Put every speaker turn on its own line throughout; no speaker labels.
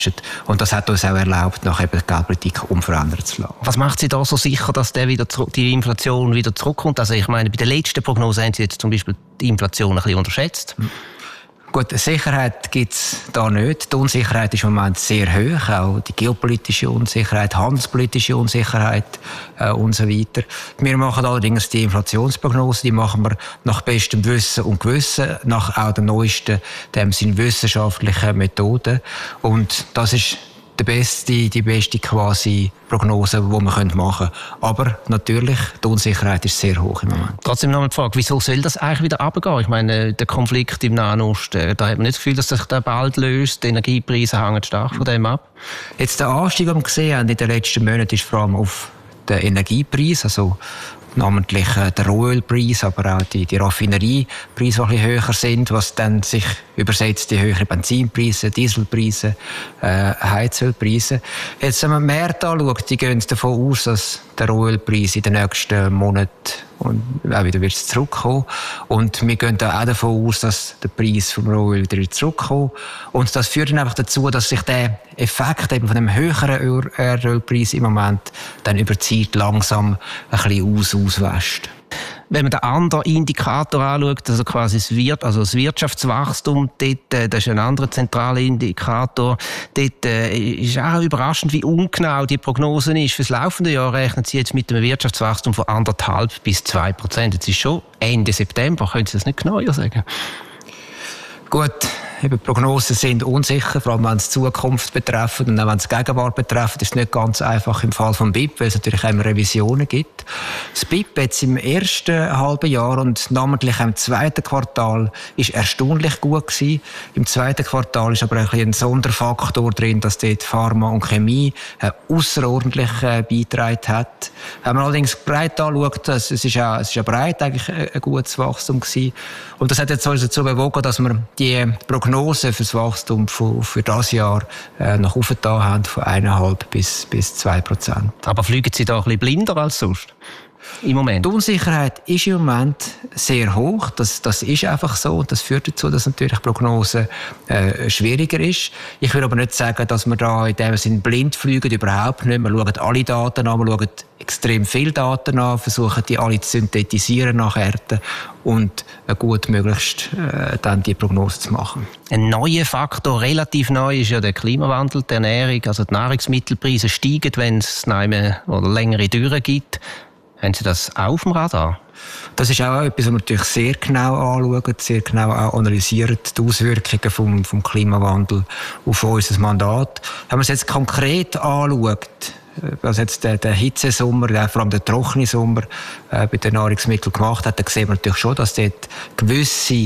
Und das hat uns auch erlaubt, nachher die Geldpolitik unverändert zu lassen.
Was macht Sie da so sicher, dass die Inflation wieder zurückkommt? Also ich meine, bei der letzten Prognose haben Sie jetzt zum Beispiel die Inflation ein bisschen unterschätzt.
Gut, Sicherheit gibt es da nicht. Die Unsicherheit ist im Moment sehr hoch, auch die geopolitische Unsicherheit, handelspolitische Unsicherheit und so weiter. Wir machen allerdings die Inflationsprognose, die machen wir nach bestem Wissen und Gewissen, nach auch den neuesten, dem sind wissenschaftlichen Methoden. Und das ist die beste quasi Prognose, die man machen könnte. Aber natürlich, die Unsicherheit ist sehr hoch im Moment.
Trotzdem noch mal die Frage, wieso soll das eigentlich wieder runtergehen? Ich meine, der Konflikt im Nahen Osten, da hat man nicht das Gefühl, dass sich der bald löst. Die Energiepreise hängen stark von dem ab.
Jetzt der Anstieg, den wir gesehen haben in den letzten Monaten, ist vor allem auf den Energiepreis, also namentlich der Rohölpreis, aber auch die Raffineriepreise, die ein bisschen höher sind, was dann sich übersetzt in höhere Benzinpreise, Dieselpreise, Heizölpreise. Jetzt, wenn man die Märkte anschaut, die gehen davon aus, dass der Rohölpreis in den nächsten Monaten und auch wieder wird zurückkommen. Und wir gehen da auch davon aus, dass der Preis vom Rohöl wieder zurückkommt. Und das führt dann einfach dazu, dass sich der Effekt eben von dem höheren Erdölpreis im Moment dann über die Zeit langsam ein bisschen auswäscht.
Wenn man den anderen Indikator anschaut, also quasi das Wirtschaftswachstum, das ist ein anderer zentraler Indikator, dort ist auch überraschend, wie ungenau die Prognose ist. Für das laufende Jahr rechnen Sie jetzt mit einem Wirtschaftswachstum von 1,5 bis 2%. Jetzt ist schon Ende September, können Sie das nicht genauer sagen?
Gut, eben Prognosen sind unsicher, vor allem wenn es die Zukunft betreffen und auch wenn es die Gegenwart betreffen, ist es nicht ganz einfach im Fall vom BIP, weil es natürlich immer Revisionen gibt. Das BIP jetzt im ersten halben Jahr und namentlich im zweiten Quartal ist erstaunlich gut gewesen. Im zweiten Quartal ist aber ein Sonderfaktor drin, dass dort Pharma und Chemie außerordentlich beigetragen hat. Wenn man allerdings breit anschaut, es ist ja breit eigentlich ein gutes Wachstum gewesen. Und das hat jetzt also dazu bewogen, dass wir die Prognose für das Wachstum für das Jahr nach oben da haben von 1,5 bis 2%.
Aber fliegen Sie da ein bisschen blinder als sonst? Im Moment?
Die Unsicherheit ist im Moment sehr hoch. Das ist einfach so. Und das führt dazu, dass natürlich die Prognose schwieriger ist. Ich will aber nicht sagen, dass wir da in dem Sinne blind fliegen. Überhaupt nicht. Wir schauen alle Daten an. Wir schauen extrem viele Daten an, versuchen die alle zu synthetisieren nachher und gut möglichst dann die Prognose zu machen.
Ein neuer Faktor, relativ neu, ist ja der Klimawandel, die Ernährung. Also die Nahrungsmittelpreise steigen, wenn es längere Dürre gibt. Haben Sie das auch auf dem Radar?
Das ist auch etwas, was wir natürlich sehr genau anschauen, sehr genau auch analysieren, die Auswirkungen vom Klimawandel auf unser Mandat. Wenn man es jetzt konkret anschaut, was jetzt der Hitzesommer, vor allem der trockene Sommer bei den Nahrungsmitteln gemacht hat, dann sehen wir natürlich schon, dass dort gewisse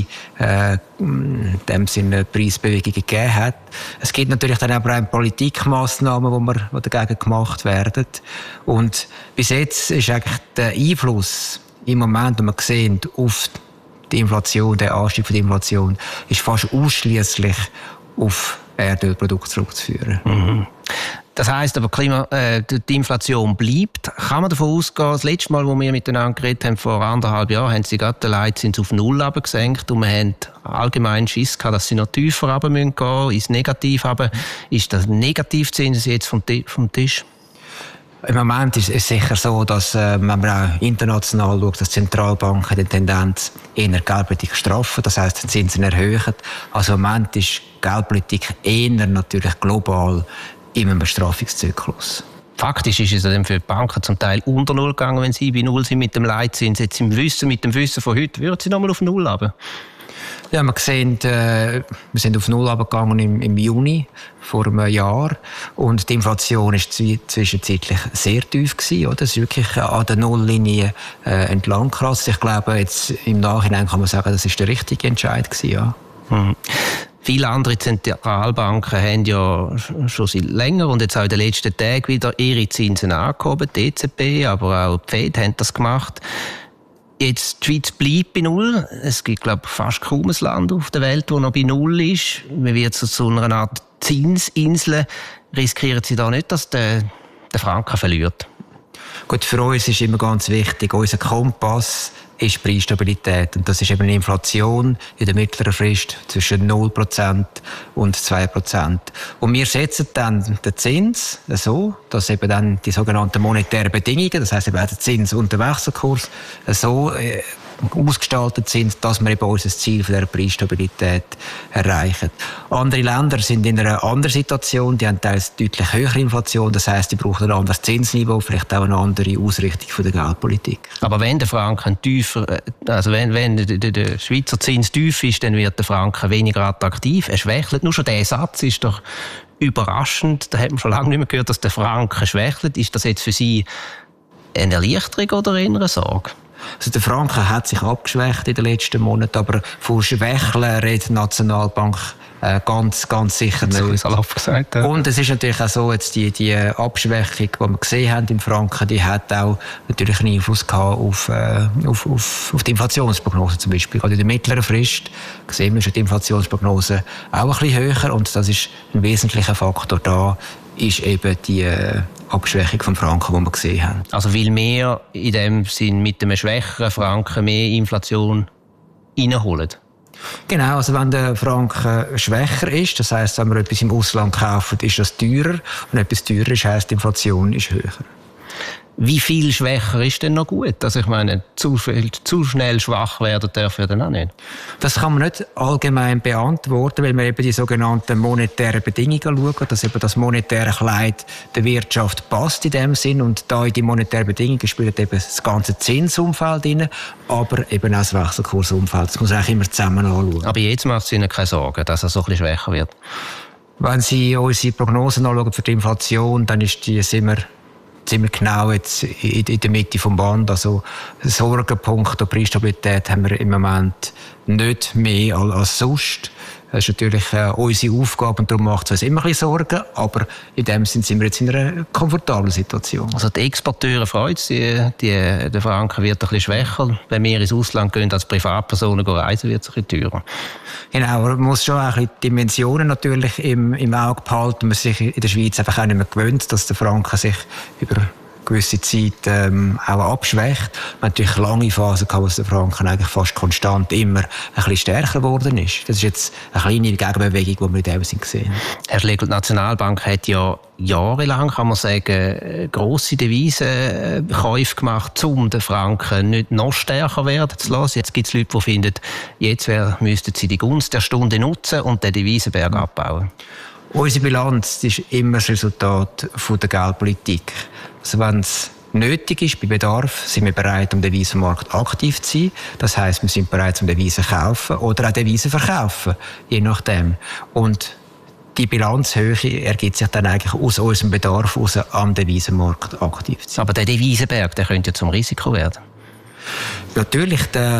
in dem Sinne Preisbewegungen gegeben hat. Es gibt natürlich dann aber auch Politikmaßnahmen, die dagegen gemacht werden. Und bis jetzt ist eigentlich der Einfluss im Moment, den wir sehen, auf die Inflation, der Anstieg der Inflation, ist fast ausschließlich auf Erdölprodukte zurückzuführen.
Mhm. Das heisst aber, die Inflation bleibt. Kann man davon ausgehen, das letzte Mal, wo wir miteinander geredet haben, vor 1,5 Jahren, haben sie gerade den Leitzins auf 0 runtergesenkt und wir haben allgemein Schiss gehabt, dass sie noch tiefer runter gehen müssen, ins Negativ runter. Ist das Negativzins jetzt vom Tisch?
Im Moment ist es sicher so, dass, wenn man auch international schaut, dass Zentralbanken die Tendenz eher Geldpolitik straffen, das heisst, die Zinsen erhöhen. Also im Moment ist Geldpolitik eher natürlich global in einem Bestrafungszyklus.
Faktisch ist es dann für die Banken zum Teil unter 0 gegangen, wenn sie bei 0 sind mit dem Leitzins. Jetzt mit dem Wissen von heute, würden sie nochmal auf 0 runter?
Ja, wir sehen, wir sind auf 0 runtergegangen im Juni vor einem Jahr und die Inflation ist zwischenzeitlich sehr tief gewesen, oder? Es ist wirklich an der Nulllinie entlang gerassen. Ich glaube, jetzt im Nachhinein kann man sagen, das ist der richtige Entscheid gewesen, ja.
Viele andere Zentralbanken haben ja schon seit länger und jetzt auch in den letzten Tagen wieder ihre Zinsen angehoben. Die EZB, aber auch die Fed haben das gemacht. Jetzt, die Schweiz bleibt bei 0. Es gibt, glaube ich, fast kaum ein Land auf der Welt, das noch bei 0 ist. Man wird zu einer Art Zinsinsel. Riskieren Sie da nicht, dass der Franken verliert?
Gut, für uns ist immer ganz wichtig, unser Kompass ist Preisstabilität. Und das ist eben eine Inflation in der mittleren Frist zwischen 0% und 2%. Und wir setzen dann den Zins so, dass eben dann die sogenannten monetären Bedingungen, das heisst eben auch der Zins und der Wechselkurs, so ausgestaltet sind, dass wir eben unser Ziel von dieser Preisstabilität erreichen. Andere Länder sind in einer anderen Situation, die haben teils deutlich höhere Inflation, das heisst, die brauchen ein anderes Zinsniveau, vielleicht auch eine andere Ausrichtung von der Geldpolitik.
Aber wenn der Franken tiefer, also wenn der Schweizer Zins tief ist, dann wird der Franken weniger attraktiv. Er schwächelt. Nur schon der Satz ist doch überraschend. Da hat man schon lange nicht mehr gehört, dass der Franken schwächelt. Ist das jetzt für Sie eine Erleichterung oder eher eine Sorge?
Also der Franken hat sich abgeschwächt in den letzten Monaten, aber von Schwächeln redet die Nationalbank ganz sicher nicht.
Gesagt, ja.
Und es ist natürlich auch so, jetzt die Abschwächung, die wir gesehen haben im Franken, die hat auch natürlich einen Einfluss gehabt auf die Inflationsprognose zum Beispiel. Gerade in der mittleren Frist sehen wir schon die Inflationsprognose auch ein bisschen höher und das ist ein wesentlicher Faktor da, ist eben die Abschwächung vom Franken, die wir gesehen haben.
Also will mehr in dem Sinn mit einem schwächeren Franken mehr Inflation reinholen?
Genau, also wenn der Franken schwächer ist, das heisst, wenn wir etwas im Ausland kaufen, ist das teurer und etwas teurer ist, heisst, die Inflation ist höher.
Wie viel schwächer ist denn noch gut? Also ich meine, zu schnell schwach werden darf ja dann auch nicht.
Das kann man nicht allgemein beantworten, weil wir eben die sogenannten monetären Bedingungen schauen, dass eben das monetäre Kleid der Wirtschaft passt in dem Sinn und da in die monetären Bedingungen spielt eben das ganze Zinsumfeld rein, aber eben auch das Wechselkursumfeld. Das muss man eigentlich immer zusammen anschauen.
Aber jetzt macht es Ihnen keine Sorgen, dass er so ein bisschen schwächer wird?
Wenn Sie unsere Prognosen anschauen für die Inflation, dann sind wir ziemlich genau jetzt in der Mitte vom Band. Also Sorgenpunkt der Preisstabilität haben wir im Moment nicht mehr als sonst. Das ist natürlich unsere Aufgabe und darum macht es uns immer ein bisschen Sorgen, aber in dem Sinne sind wir jetzt in einer komfortablen Situation.
Also die Exporteure freut es, der Franken wird ein bisschen schwächer. Wenn wir ins Ausland gehen, als Privatpersonen reisen, wird es ein bisschen teurer.
Genau, aber man muss schon auch ein bisschen Dimensionen natürlich im Auge behalten. Man sich in der Schweiz einfach auch nicht mehr gewöhnt, dass der Franken sich über gewisse Zeit auch abschwächt. Man hat natürlich lange Phasen gehabt, wo der Franken eigentlich fast konstant immer ein bisschen stärker geworden ist. Das ist jetzt eine kleine Gegenbewegung, die wir in dem Sinn gesehen haben.
Herr Schlegel, die Nationalbank hat ja jahrelang, kann man sagen, grosse Devisenkäufe gemacht, um den Franken nicht noch stärker werden zu lassen. Jetzt gibt es Leute, die finden, jetzt müssten sie die Gunst der Stunde nutzen und den Devisenberg abbauen.
Unsere Bilanz ist immer das Resultat von der Geldpolitik. Also wenn es nötig ist, bei Bedarf, sind wir bereit, am Devisenmarkt aktiv zu sein. Das heisst, wir sind bereit, um Devisen zu kaufen oder auch Devisen zu verkaufen, je nachdem. Und die Bilanzhöhe ergibt sich dann eigentlich aus unserem Bedarf heraus, am Devisenmarkt aktiv zu sein.
Aber der Devisenberg, der könnte ja zum Risiko werden.
Natürlich,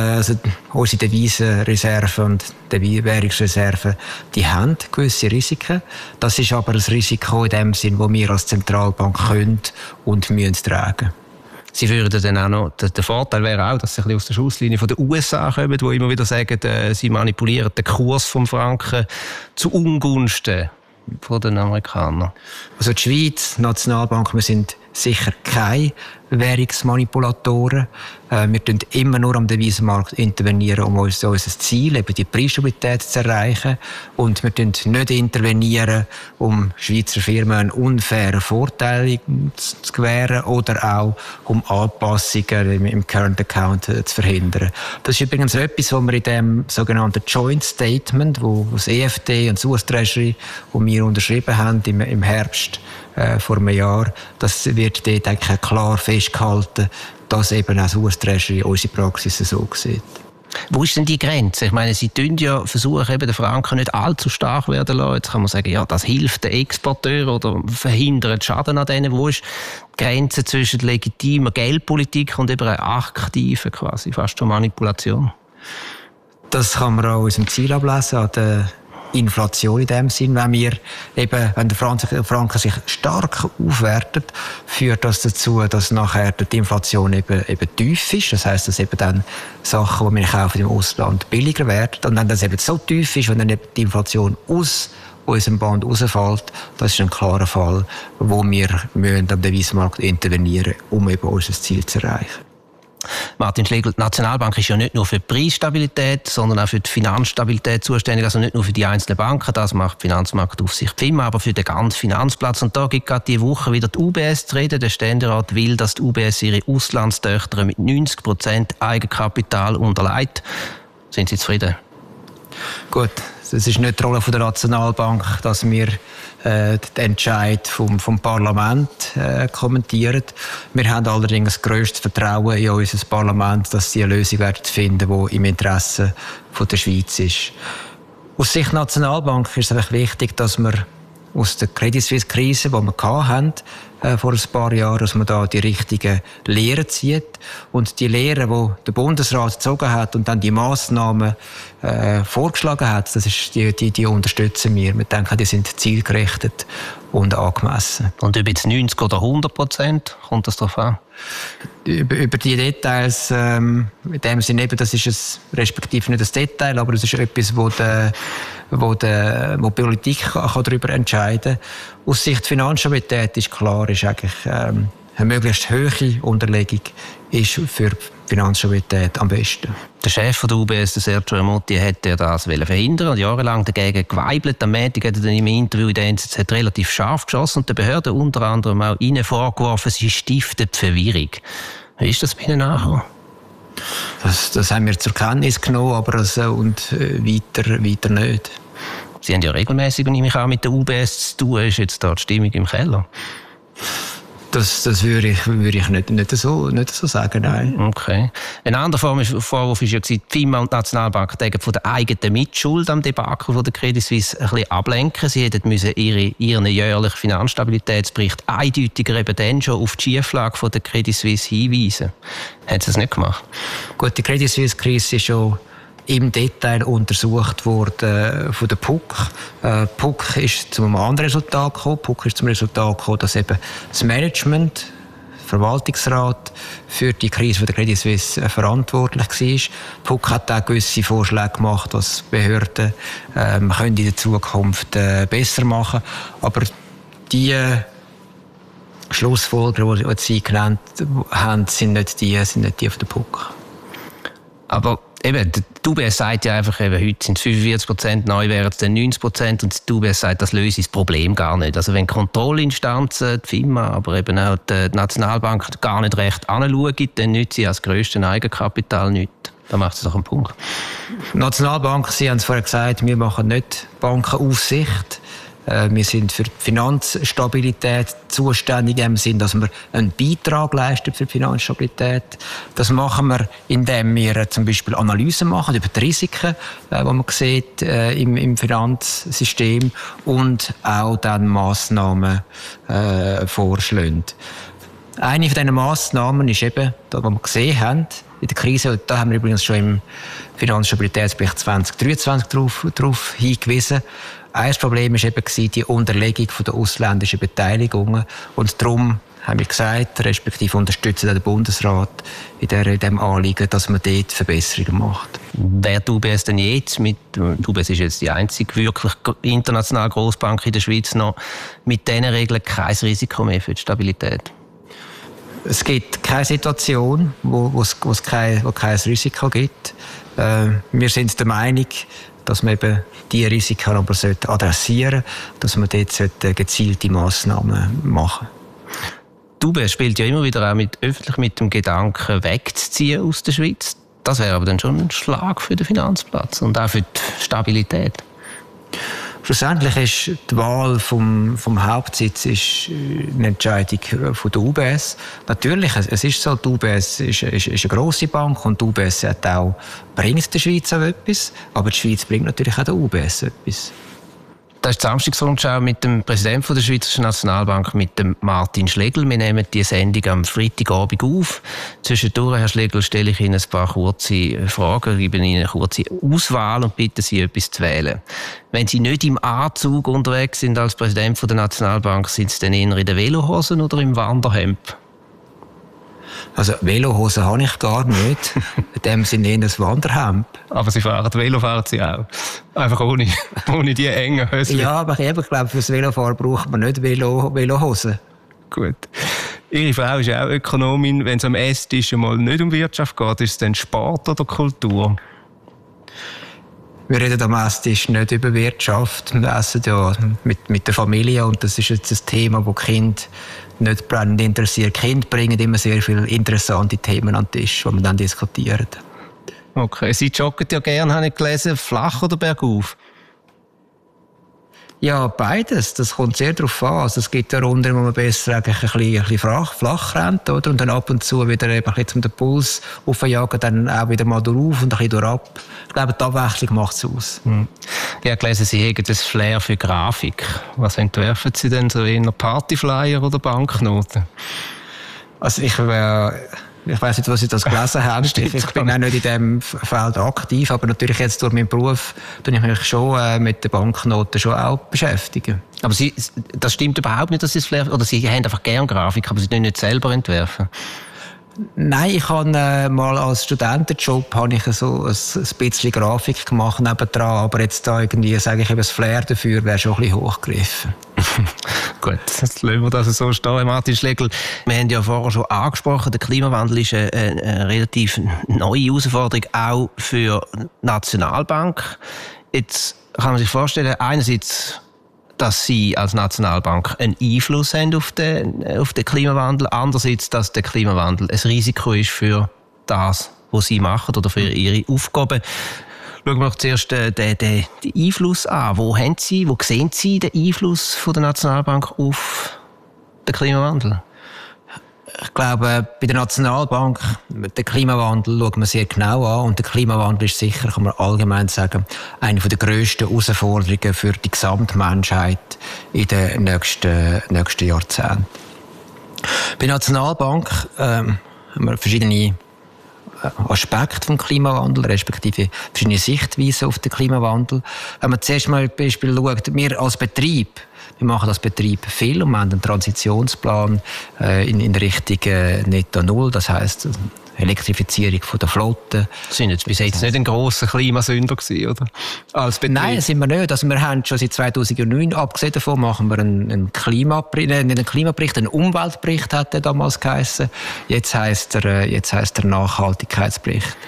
unsere Devisenreserven und die Währungsreserven, die haben gewisse Risiken. Das ist aber ein Risiko in dem Sinn, das wir als Zentralbank können und müssen tragen.
Sie würden dann auch noch, der Vorteil wäre auch, dass Sie ein bisschen aus der Schusslinie von den USA kommen, die immer wieder sagen, sie manipulieren den Kurs vom Franken zu Ungunsten von den Amerikanern.
Also die Schweiz, die Nationalbank, wir sind sicher keine Währungsmanipulatoren. Wir tun immer nur am Devisenmarkt intervenieren, um unser Ziel, eben die Preisstabilität zu erreichen. Und wir tun nicht intervenieren, um Schweizer Firmen einen unfairen Vorteil zu gewähren oder auch um Anpassungen im Current Account zu verhindern. Das ist übrigens etwas, was wir in dem sogenannten Joint Statement, wo das EFD und das US Treasury, wo wir unterschrieben haben im Herbst vor einem Jahr, das wird dort eigentlich klar festgehalten, dass eben auch das US Treasury unsere Praxis so sieht.
Wo ist denn die Grenze? Ich meine, Sie tun ja versuchen, eben den Franken nicht allzu stark werden zu lassen. Jetzt kann man sagen, ja, das hilft den Exporteuren oder verhindert Schaden an denen. Wo ist die Grenze zwischen legitimer Geldpolitik und eben einer aktiven, quasi fast schon Manipulation?
Das kann man auch aus dem Ziel ablesen, an der Inflation in dem Sinn. Wenn der Franken sich stark aufwertet, führt das dazu, dass nachher die Inflation eben tief ist. Das heisst, dass eben dann Sachen, die wir kaufen im Ausland, billiger werden. Und wenn das eben so tief ist, wenn dann die Inflation aus unserem Band rausfällt, das ist ein klarer Fall, wo wir am Devisenmarkt intervenieren müssen, um eben unser Ziel zu erreichen.
Martin Schlegel, die Nationalbank ist ja nicht nur für die Preisstabilität, sondern auch für die Finanzstabilität zuständig. Also nicht nur für die einzelnen Banken, das macht die Finanzmarktaufsicht FINMA, aber für den ganzen Finanzplatz. Und da gibt gerade diese Woche wieder die UBS zu reden. Der Ständerat will, dass die UBS ihre Auslandstöchter mit 90% Eigenkapital unterlegt. Sind Sie zufrieden?
Gut, es ist nicht die Rolle der Nationalbank, dass wir den Entscheid vom Parlament kommentieren. Wir haben allerdings das grösste Vertrauen in unser Parlament, dass sie eine Lösung finden werden, die im Interesse der Schweiz ist. Aus Sicht der Nationalbank ist es wichtig, dass wir aus der Credit Suisse-Krise, die wir hatten, vor ein paar Jahren, dass man da die richtigen Lehren zieht. Und die Lehren, die der Bundesrat gezogen hat und dann die Massnahmen vorgeschlagen hat, das ist die unterstützen wir. Wir denken, die sind zielgerichtet und angemessen.
Und ob jetzt 90 oder 100%, kommt das darauf an?
Über die Details, in dem Sinne eben, das ist respektive nicht das Detail, aber es ist etwas, wo die Politik kann darüber entscheiden kann. Aus Sicht der Finanzstabilität ist klar, ist eigentlich eine möglichst hohe Unterlegung ist für die Finanzstabilität am besten.
Der Chef der UBS, der Sergio Ermotti, hätte das verhindern und jahrelang dagegen geweibelt. Am Montag hat er dann im Interview in der NZZ relativ scharf geschossen und der Behörde unter anderem auch ihnen vorgeworfen, sie stiftet Verwirrung. Wie ist das bei Ihnen angekommen?
Das haben wir zur Kenntnis genommen, aber weiter nicht.
Sie haben ja regelmäßig mit der UBS zu tun. Ist jetzt da die Stimmung im Keller?
Das würde ich nicht so sagen, nein.
Okay. Eine andere Vorwurf war ja, die FINMA und die Nationalbank hätten von der eigenen Mitschuld am Debakel von der Credit Suisse ein bisschen ablenken. Sie hätten ihren jährlichen Finanzstabilitätsbericht eindeutiger eben dann schon auf die Schieflage von der Credit Suisse hinweisen. Haben Sie das nicht gemacht?
Gut, die Credit Suisse-Krise ist schon im Detail untersucht worden von der PUC. PUC ist zu einem anderen Resultat gekommen. PUC ist zum Resultat gekommen, dass eben das Management, der Verwaltungsrat für die Krise von der Credit Suisse verantwortlich war. Die PUC hat auch gewisse Vorschläge gemacht, was Behörden können in der Zukunft besser machen. Aber die Schlussfolgerungen, die Sie genannt haben, sind nicht die von der PUC.
Aber eben, die UBS sagt ja einfach, heute sind es 45%, neu wären es dann 90% und die UBS sagt, das löse das Problem gar nicht. Also wenn Kontrollinstanzen, die FINMA, aber eben auch die Nationalbank gar nicht recht anschauen, dann nützt sie als grössten Eigenkapital nichts. Da macht es doch einen Punkt.
Die Nationalbank, Sie haben es vorher gesagt, wir machen nicht Bankenaufsicht. Wir sind für die Finanzstabilität zuständig, im Sinne, dass wir einen Beitrag leisten für die Finanzstabilität. Das machen wir, indem wir zum Beispiel Analysen machen über die Risiken, die man sieht im Finanzsystem und auch dann Massnahmen vorschlagen. Eine von diesen Massnahmen ist eben, was wir gesehen haben, in der Krise, und da haben wir übrigens schon im Finanzstabilitätsbericht 2023 darauf hingewiesen. Ein Problem war eben die Unterlegung der ausländischen Beteiligungen. Und darum haben wir gesagt, respektive unterstützen den Bundesrat in dem Anliegen, dass man dort Verbesserungen macht.
Wer die UBS denn jetzt die UBS ist jetzt die einzige wirklich internationale Grossbank in der Schweiz noch, mit diesen Regeln kein Risiko mehr für die Stabilität?
Es gibt keine Situation, wo es kein Risiko gibt. Wir sind der Meinung, dass man eben diese Risiken aber adressieren sollte, dass man dort gezielte Massnahmen machen sollte.
Die UBS spielt ja immer wieder auch öffentlich mit dem Gedanken, wegzuziehen aus der Schweiz. Das wäre aber dann schon ein Schlag für den Finanzplatz und auch für die Stabilität.
Schlussendlich ist die Wahl vom Hauptsitz eine Entscheidung von der UBS. Natürlich, es ist so, die UBS ist eine grosse Bank und die UBS bringt der Schweiz auch etwas, aber die Schweiz bringt natürlich auch der UBS etwas. Das ist die
Samstagsrundschau mit dem Präsidenten der Schweizerischen Nationalbank, mit dem Martin Schlegel. Wir nehmen die Sendung am Freitagabend auf. Zwischendurch, Herr Schlegel, stelle ich Ihnen ein paar kurze Fragen, gebe Ihnen eine kurze Auswahl und bitte Sie, etwas zu wählen. Wenn Sie nicht im Anzug unterwegs sind als Präsident der Nationalbank, sind Sie dann eher in den Velohosen oder im Wanderhemd?
Also Velohosen habe ich gar nicht. In dem Sinne eher ein Wanderhemd.
Aber Velo fahren Sie auch. Einfach ohne die engen Höschen.
Ja, aber ich glaube, fürs Velofahren braucht man nicht Velohosen.
Gut. Ihre Frau ist auch Ökonomin. Wenn es am Esstisch mal nicht um Wirtschaft geht, ist es dann Sport oder Kultur?
Wir reden am Esstisch nicht über Wirtschaft. Wir essen ja mit der Familie und das ist jetzt ein Thema, das die Kinder nicht brennend interessiert. Die Kinder bringen immer sehr viele interessante Themen an den Tisch, die wir dann diskutieren.
Okay, Sie joggen ja gerne, habe ich gelesen, flach oder bergauf?
Ja, beides. Das kommt sehr darauf an. Also es gibt ja Runden, wo man besser eigentlich ein bisschen flach rennt, oder? Und dann ab und zu wieder eben ein bisschen den Puls aufjagen, dann auch wieder mal drauf und ein bisschen durchab. Ich glaube, die Abwechslung macht es aus.
Ich habe gelesen, Sie haben das Flair für Grafik. Was entwerfen Sie denn so eher Partyflyer oder Banknoten?
Also ich weiss nicht, was Sie das gelesen haben. Ich bin auch nicht in diesem Feld aktiv, aber natürlich jetzt durch meinen Beruf bin ich mich schon mit den Banknoten schon auch beschäftigen.
Aber das stimmt überhaupt nicht, dass Sie es vielleicht, oder Sie haben einfach gerne Grafik, aber Sie können nicht selber entwerfen?
Nein, ich habe mal als Studentenjob so ein bisschen Grafik gemacht nebendran, aber jetzt da irgendwie, sage ich eben, das Flair dafür wäre schon ein bisschen hochgegriffen.
Gut, jetzt lassen wir das so stehen, Martin Schlegel. Wir haben ja vorher schon angesprochen, der Klimawandel ist eine relativ neue Herausforderung, auch für die Nationalbank. Jetzt kann man sich vorstellen, einerseits, dass Sie als Nationalbank einen Einfluss haben auf den Klimawandel, andererseits, dass der Klimawandel ein Risiko ist für das, was Sie machen oder für Ihre Aufgaben. Schauen wir doch zuerst den Einfluss an. Wo sehen Sie den Einfluss von der Nationalbank auf den Klimawandel?
Ich glaube, bei der Nationalbank, den Klimawandel schaut man sehr genau an. Und der Klimawandel ist sicher, kann man allgemein sagen, eine der grössten Herausforderungen für die Gesamtmenschheit in den nächsten Jahrzehnten. Bei der Nationalbank haben wir verschiedene Aspekte vom Klimawandel, respektive verschiedene Sichtweisen auf den Klimawandel. Wenn man zuerst mal zum Beispiel schaut, wir als Betrieb, wir machen als Betrieb viel und wir haben einen Transitionsplan in Richtung Netto Null, das heisst Elektrifizierung von der Flotte.
Sie sind jetzt bis jetzt nicht ein grosser Klimasünder gewesen, oder? Als Betrieb?
Nein, sind wir nicht. Also wir haben schon seit 2009, abgesehen davon, machen wir einen Klimabericht, einen Umweltbericht hat der damals geheissen. Jetzt heisst er Nachhaltigkeitsbericht.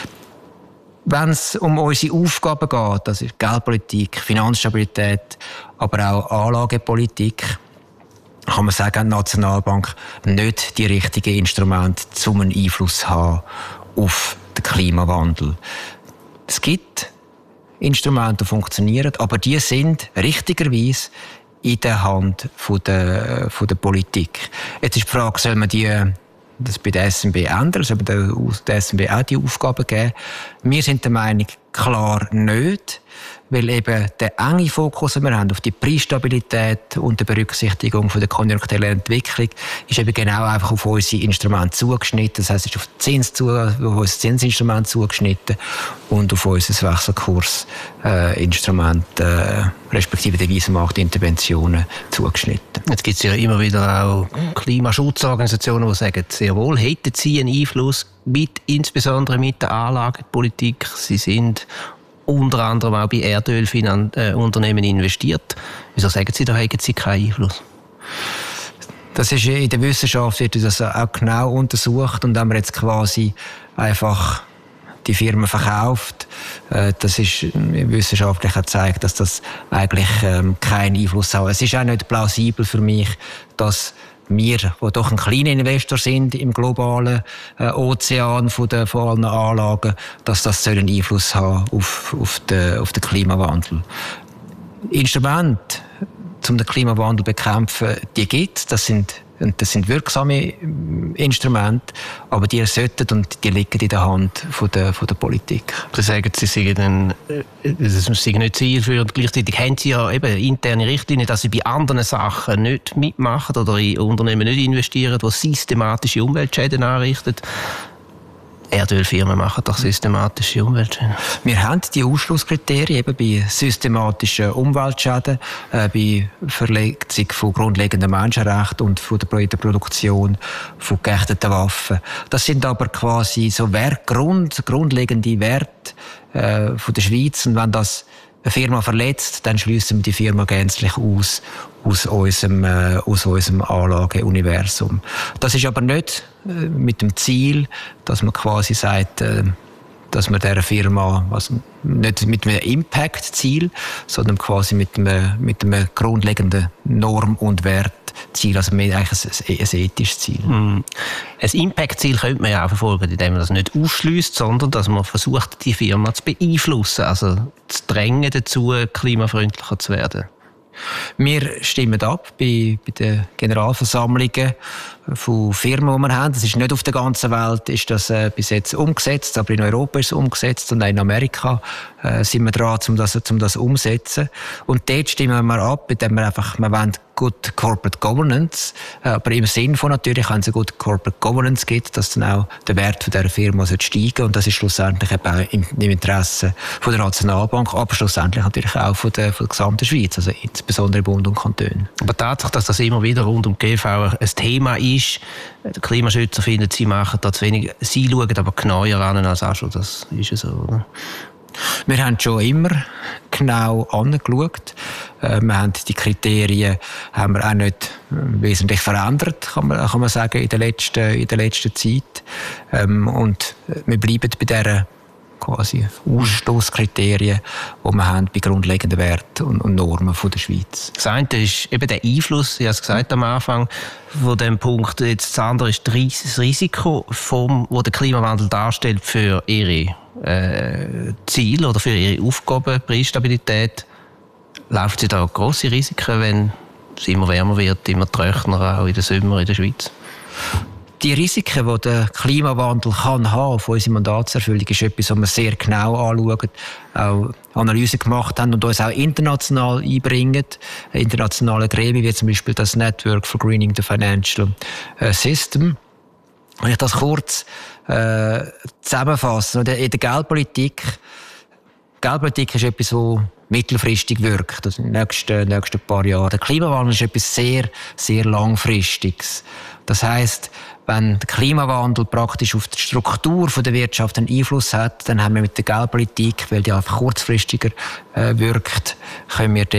Wenn es um unsere Aufgaben geht, das ist Geldpolitik, Finanzstabilität, aber auch Anlagepolitik, kann man sagen, die Nationalbank nicht die richtigen Instrumente, um einen Einfluss zu haben auf den Klimawandel. Es gibt Instrumente, die funktionieren, aber die sind richtigerweise in der Hand von der Politik. Jetzt ist die Frage, soll man das bei der SNB ändern? Soll man der SNB auch die Aufgaben geben? Wir sind der Meinung, klar nicht. Weil eben der enge Fokus, den wir haben auf die Preisstabilität und die Berücksichtigung von der konjunkturellen Entwicklung, ist eben genau einfach auf unsere Instrumente zugeschnitten. Das heisst, es ist auf unser Zinsinstrument zugeschnitten und auf unser Wechselkursinstrument, respektive Devisenmarktinterventionen zugeschnitten.
Jetzt gibt es ja immer wieder auch Klimaschutzorganisationen, die sagen, sehr wohl hätten sie einen Einfluss, insbesondere mit der Anlagepolitik. Sie sind unter anderem auch bei Erdölunternehmen investiert. Wieso sagen Sie, da hätten Sie keinen Einfluss?
Das ist in der Wissenschaft wird das auch genau untersucht und wenn man jetzt quasi einfach die Firma verkauft, das ist wissenschaftlich gezeigt, dass das eigentlich keinen Einfluss hat. Es ist auch nicht plausibel für mich, dass wir, die doch ein kleiner Investor sind im globalen Ozean von allen Anlagen, dass das einen Einfluss haben auf den Klimawandel. Instrumente, um den Klimawandel zu bekämpfen, die gibt es. Das sind wirksame Instrumente, aber die sollten und die liegen in der Hand von der Politik.
Sie sagen, Sie seien nicht zielführend. Gleichzeitig haben Sie ja eben interne Richtlinien, dass Sie bei anderen Sachen nicht mitmachen oder in Unternehmen nicht investieren, die systematische Umweltschäden anrichten. Erdölfirmen machen doch systematische Umweltschäden.
Wir haben die Ausschlusskriterien eben bei systematischen Umweltschäden, bei Verletzung von grundlegenden Menschenrechten und von der Produktion von geächteten Waffen. Das sind aber quasi so grundlegende Werte von der Schweiz. Und wenn das eine Firma verletzt, dann schliessen wir die Firma gänzlich aus unserem Anlageuniversum. Das ist aber nicht mit dem Ziel, dass man quasi sagt, dass man dieser Firma, also nicht mit einem Impact-Ziel, sondern quasi mit einem grundlegenden Norm- und Wertziel, also mehr eigentlich ein ethisches Ziel.
Ein Impact-Ziel könnte man ja auch verfolgen, indem man das nicht ausschliesst, sondern dass man versucht, die Firma zu beeinflussen, also zu drängen dazu, klimafreundlicher zu werden.
Wir stimmen ab bei den Generalversammlungen von Firmen, die wir haben. Das ist nicht auf der ganzen Welt ist das bis jetzt umgesetzt, aber in Europa ist es umgesetzt und auch in Amerika sind wir dran, um das umzusetzen. Und dort stimmen wir ab, indem wir wollen Good Corporate Governance, aber im Sinn von natürlich, wenn es eine Good Corporate Governance gibt, dass dann auch der Wert dieser Firma steigen und das ist schlussendlich eben auch im Interesse von der Nationalbank, aber schlussendlich natürlich auch von der gesamten Schweiz, also insbesondere Bund und Kantone.
Aber Tatsache, dass das immer wieder rund um GV ein Thema ist, der Klimaschützer findet, sie machen da zu wenig, sie schauen aber genauer an als auch schon, das ist ja so, oder?
Wir haben schon immer genau angeschaut. Wir haben die Kriterien haben wir auch nicht wesentlich verändert, kann man sagen, in der letzten Zeit. Und wir bleiben bei dieser quasi Ausstoßkriterien, die wir haben bei grundlegenden Werten und Normen von der Schweiz.
Das eine ist eben der Einfluss, ich habe es gesagt am Anfang, von dem Punkt. Jetzt das andere ist das Risiko, das der Klimawandel darstellt für ihre Ziele oder für ihre Aufgaben, Preisstabilität. Laufen Sie da grosse Risiken, wenn es immer wärmer wird, immer trockener, auch in den Sommer in der Schweiz?
Die Risiken, die der Klimawandel kann haben von unserer Mandatserfüllung, ist etwas, was wir sehr genau anschauen, auch Analysen gemacht haben und uns auch international einbringen. Internationale Gremien, wie zum Beispiel das Network for Greening the Financial System. Wenn ich das kurz zusammenfasse, in der Geldpolitik ist etwas, das mittelfristig wirkt, also in den nächsten paar Jahren. Der Klimawandel ist etwas sehr, sehr Langfristiges. Das heisst, wenn der Klimawandel praktisch auf die Struktur der Wirtschaft einen Einfluss hat, dann haben wir mit der Geldpolitik, weil die einfach kurzfristiger wirkt, können wir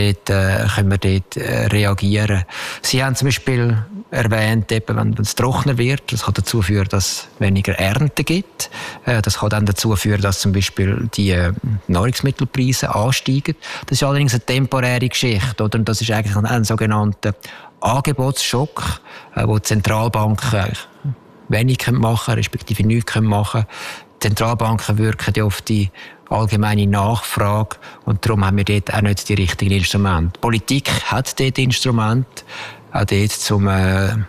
dort reagieren. Sie haben zum Beispiel erwähnt, eben, wenn es trockener wird, das kann dazu führen, dass es weniger Ernte gibt. Das kann dann dazu führen, dass zum Beispiel die Nahrungsmittelpreise ansteigen. Das ist allerdings eine temporäre Geschichte, oder? Und das ist eigentlich ein sogenannter Angebotsschock, wo die Zentralbanken wenig machen können, respektive nichts machen können. Die Zentralbanken wirken ja auf die allgemeine Nachfrage und darum haben wir dort auch nicht die richtigen Instrumente. Die Politik hat dort Instrumente, auch dort,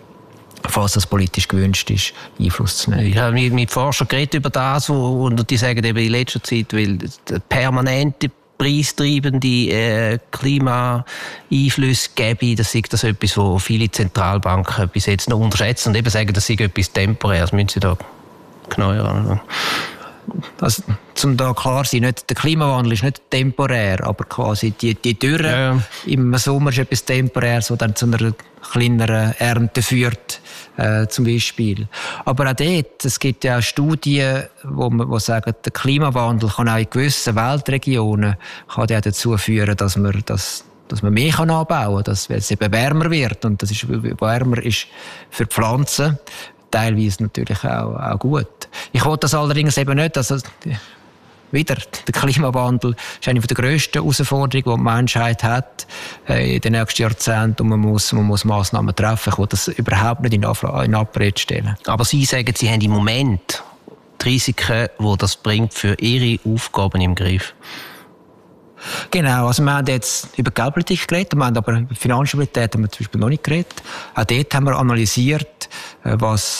falls das politisch gewünscht ist, Einfluss zu nehmen.
Ich habe mit Forschern geredet über das und die sagen eben in letzter Zeit, weil permanente preistreibende Klimaeinflüsse gäbe, das ist das etwas, was viele Zentralbanken bis jetzt noch unterschätzen und eben sagen, das sei etwas Temporäres. Müssen Sie da genauer anschauen?
Also, zum da klar sein, nicht, der Klimawandel ist nicht temporär, aber quasi die Dürre im Sommer ist etwas Temporäres, das dann zu einer kleineren Ernte führt, zum Beispiel. Aber auch dort, es gibt ja auch Studien, die sagen, der Klimawandel kann auch in gewissen Weltregionen kann ja dazu führen, dass man mehr anbauen kann, weil es eben wärmer wird. Und das ist wärmer ist für die Pflanzen teilweise natürlich auch gut. Ich will das allerdings eben nicht, also wieder, der Klimawandel ist eine der grössten Herausforderungen, die die Menschheit hat in den nächsten Jahrzehnten und man muss Massnahmen treffen. Ich will das überhaupt nicht in Abrede stellen.
Aber Sie sagen, Sie haben im Moment die Risiken, die das bringt, für Ihre Aufgaben im Griff.
Genau, also wir haben jetzt über Geldpolitik geredet, wir haben aber über Finanzstabilität haben wir zum Beispiel noch nicht geredet. Auch dort haben wir analysiert, was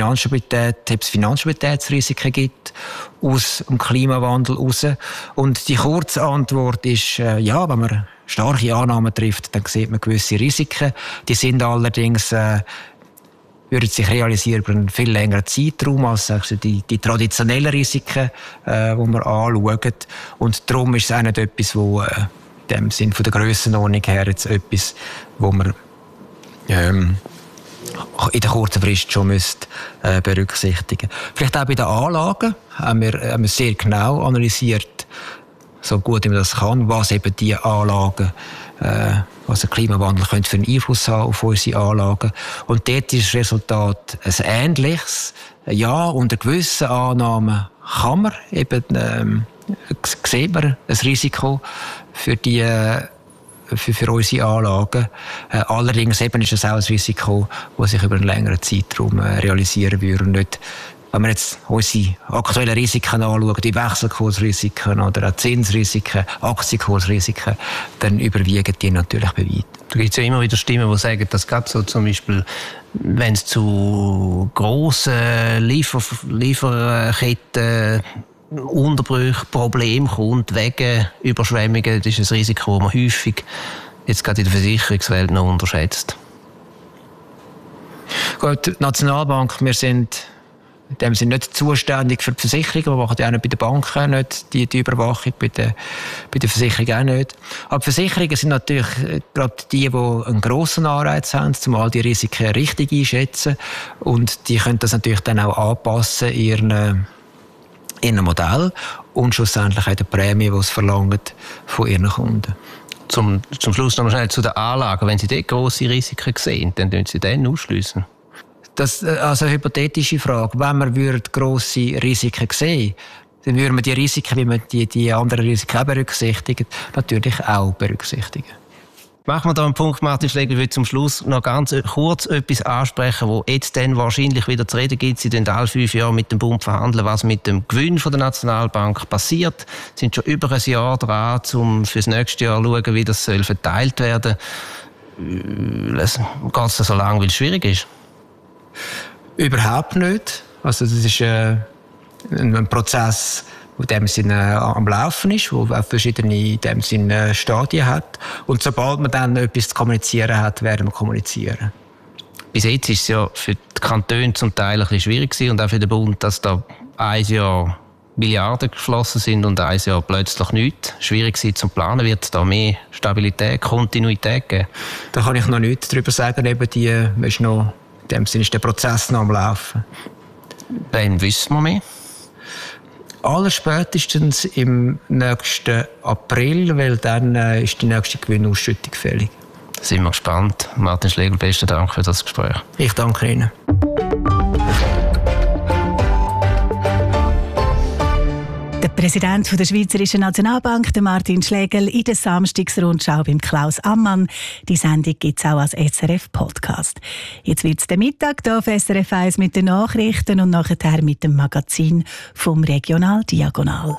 es Finanzstabilitätsrisiken gibt aus dem Klimawandel raus. Und die kurze Antwort ist, ja, wenn man starke Annahmen trifft, dann sieht man gewisse Risiken. Die sind allerdings würden sich realisieren über einen viel längeren Zeitraum als die traditionellen Risiken, die wir anschauen. Und darum ist es auch nicht etwas, wo in dem Sinn von der Grössenordnung her jetzt etwas, wo man in der kurzen Frist schon berücksichtigen müsste. Vielleicht auch bei den Anlagen haben wir sehr genau analysiert, so gut wie man das kann, was eben die Anlagen, was der Klimawandel könnte für einen Einfluss haben auf unsere Anlagen. Und dort ist das Resultat ein ähnliches. Ja, unter gewissen Annahmen kann man eben, sieht man ein Risiko für unsere Anlagen. Allerdings eben ist es auch ein Risiko, das sich über einen längeren Zeitraum realisieren würde. Und nicht, wenn man jetzt unsere aktuellen Risiken anschaut, die Wechselkursrisiken oder auch Zinsrisiken, Aktienkursrisiken, dann überwiegen die natürlich bei weitem.
Da gibt es ja immer wieder Stimmen, die sagen, dass gerade so zum Beispiel, wenn es zu grossen Lieferketten Unterbrüche, Probleme kommt wegen Überschwemmungen, das ist ein Risiko, das man häufig jetzt gerade in der Versicherungswelt noch unterschätzt.
Gut, die Nationalbank, wir sind in dem Sinne nicht zuständig für die Versicherungen. Wir machen ja auch nicht bei den Banken nicht die Überwachung, bei den Versicherungen auch nicht. Aber die Versicherungen sind natürlich gerade die einen grossen Anreiz haben, um all die Risiken richtig einschätzen. Und die können das natürlich dann auch anpassen in ihrem Modell und schlussendlich auch die Prämie, die sie verlangen von ihren Kunden.
Zum Schluss noch mal schnell zu den Anlagen. Wenn Sie dort grosse Risiken sehen, dann ausschliessen Sie den ausschliessen.
Das also eine hypothetische Frage. Wenn wir grosse Risiken sehen, dann würden wir die Risiken, wie man die anderen Risiken auch berücksichtigen, natürlich auch berücksichtigen.
Machen wir da einen Punkt, Martin Schlegel. Ich will zum Schluss noch ganz kurz etwas ansprechen, wo jetzt dann wahrscheinlich wieder zu reden gibt. Sie verhandeln alle 5 Jahre mit dem Bund, was mit dem Gewinn von der Nationalbank passiert. Sie sind schon über ein Jahr dran, um für das nächste Jahr zu schauen, wie das verteilt werden soll. Geht es so lange, weil es schwierig ist?
Überhaupt nicht. Also das ist ein Prozess, der in dem Sinne am Laufen ist, der auch verschiedene in dem Sinne Stadien hat. Und sobald man dann etwas zu kommunizieren hat, werden wir kommunizieren.
Bis jetzt ist es ja für die Kantone zum Teil ein bisschen schwierig gewesen und auch für den Bund, dass da ein Jahr Milliarden geflossen sind und ein Jahr plötzlich nichts. Schwierig sein zu planen. Wird es da mehr Stabilität, Kontinuität geben?
Da kann ich noch nichts darüber sagen. Eben ist noch, in dem Sinne ist der Prozess noch am Laufen.
Wann wissen wir mehr?
Allerspätestens im nächsten April, weil dann ist die nächste Gewinnausschüttung fällig.
Sind wir gespannt. Martin Schlegel, besten Dank für das Gespräch.
Ich danke Ihnen.
Der Präsident der Schweizerischen Nationalbank, Martin Schlegel, in der Samstagsrundschau beim Klaus Ammann. Die Sendung gibt es auch als SRF-Podcast. Jetzt wird es der Mittag hier auf SRF 1 mit den Nachrichten und nachher mit dem Magazin vom Regional Diagonal.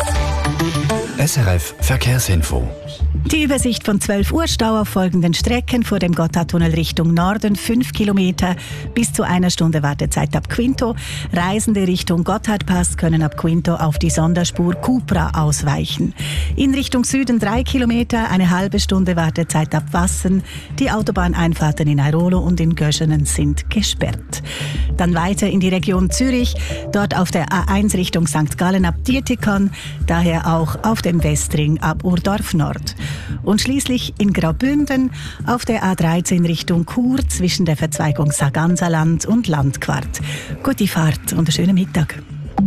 SRF Verkehrsinfo.
Die Übersicht von 12 Uhr Stau auf folgenden Strecken: vor dem Gotthardtunnel Richtung Norden 5 Kilometer, bis zu 1 Stunde Wartezeit ab Quinto. Reisende Richtung Gotthardpass können ab Quinto auf die Sonderspur Cupra ausweichen. In Richtung Süden 3 Kilometer, eine halbe Stunde Wartezeit ab Wassen. Die Autobahneinfahrten in Airolo und in Göschenen sind gesperrt. Dann weiter in die Region Zürich, dort auf der A1 Richtung St. Gallen ab Dietikon, daher auch auf dem Westring ab Urdorf Nord. Und schließlich in Graubünden auf der A13 Richtung Chur zwischen der Verzweigung Sarganserland und Landquart. Gute Fahrt und einen schönen Mittag.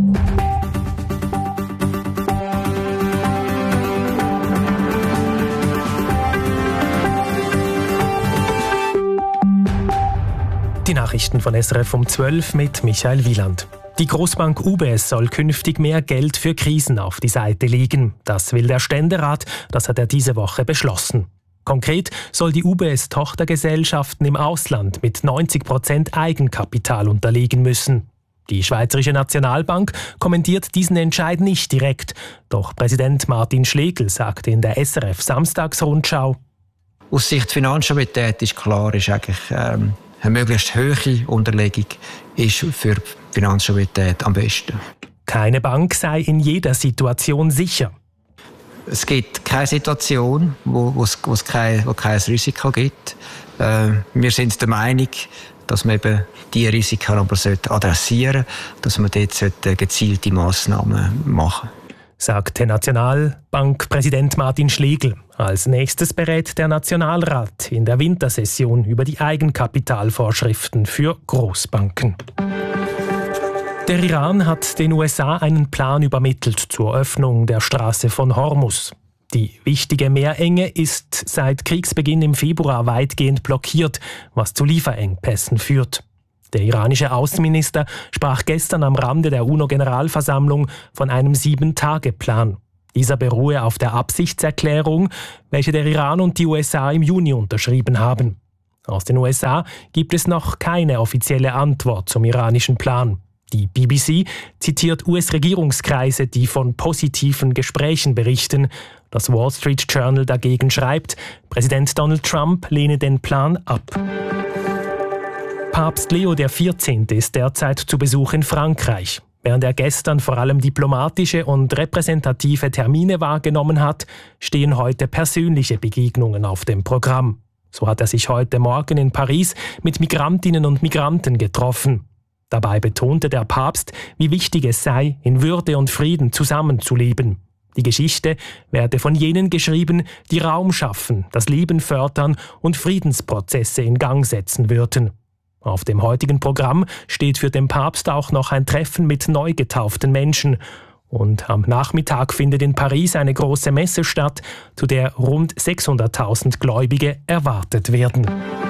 Die Nachrichten von SRF um 12 mit Michael Wieland. Die Großbank UBS soll künftig mehr Geld für Krisen auf die Seite legen. Das will der Ständerat, das hat er diese Woche beschlossen. Konkret soll die UBS Tochtergesellschaften im Ausland mit 90% Eigenkapital unterliegen müssen. Die Schweizerische Nationalbank kommentiert diesen Entscheid nicht direkt. Doch Präsident Martin Schlegel sagte in der SRF Samstagsrundschau:
Aus Sicht Finanzstabilität ist klar, ist eigentlich eine möglichst hohe Unterlegung ist für Finanzstabilität am besten.
Keine Bank sei in jeder Situation sicher.
Es gibt keine Situation, wo es kein Risiko gibt. Wir sind der Meinung, dass man eben diese Risiken aber adressieren sollte, dass man dort gezielte Massnahmen machen sollte.
Sagte Nationalbankpräsident Martin Schlegel. Als nächstes berät der Nationalrat in der Wintersession über die Eigenkapitalvorschriften für Großbanken. Der Iran hat den USA einen Plan übermittelt zur Öffnung der Straße von Hormuz. Die wichtige Meerenge ist seit Kriegsbeginn im Februar weitgehend blockiert, was zu Lieferengpässen führt. Der iranische Außenminister sprach gestern am Rande der UNO-Generalversammlung von einem 7-Tage-Plan. Dieser beruhe auf der Absichtserklärung, welche der Iran und die USA im Juni unterschrieben haben. Aus den USA gibt es noch keine offizielle Antwort zum iranischen Plan. Die BBC zitiert US-Regierungskreise, die von positiven Gesprächen berichten. Das Wall Street Journal dagegen schreibt, Präsident Donald Trump lehne den Plan ab. Papst Leo XIV. Ist derzeit zu Besuch in Frankreich. Während er gestern vor allem diplomatische und repräsentative Termine wahrgenommen hat, stehen heute persönliche Begegnungen auf dem Programm. So hat er sich heute Morgen in Paris mit Migrantinnen und Migranten getroffen. Dabei betonte der Papst, wie wichtig es sei, in Würde und Frieden zusammenzuleben. Die Geschichte werde von jenen geschrieben, die Raum schaffen, das Leben fördern und Friedensprozesse in Gang setzen würden. Auf dem heutigen Programm steht für den Papst auch noch ein Treffen mit neu getauften Menschen. Und am Nachmittag findet in Paris eine große Messe statt, zu der rund 600.000 Gläubige erwartet werden.